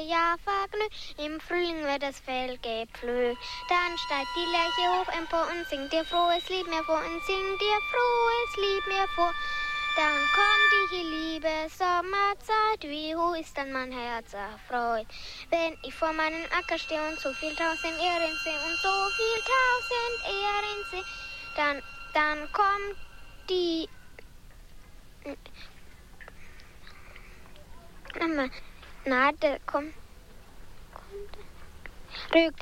Jahr vergnügt. Im Frühling wird das Feld gepflügt. Dann steigt die Lerche hoch empor und singt dir frohes Lied mir vor und singt dir frohes Lied mir vor. Dann kommt die liebe Sommerzeit, wie hoch ist dann mein Herz erfreut. Wenn ich vor meinem Acker stehe und so viel tausend Ähren sehe und so viel tausend Ähren sehe, dann kommt die... Na, der kommt... Rügt